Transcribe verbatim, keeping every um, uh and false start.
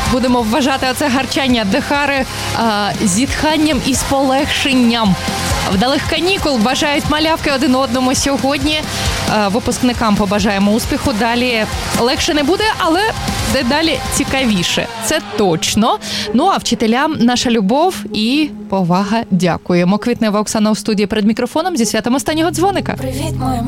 будемо вважати оце гарчання Дехари а, зітханням і з полегшенням. Вдалих канікул бажають малявки один одному сьогодні. А, випускникам побажаємо успіху. Далі легше не буде, але дедалі цікавіше. Це точно. Ну, а вчителям наша любов і повага. Дякуємо. Квітнева Оксана у студії перед мікрофоном зі святом останнього дзвоника. Привіт, моя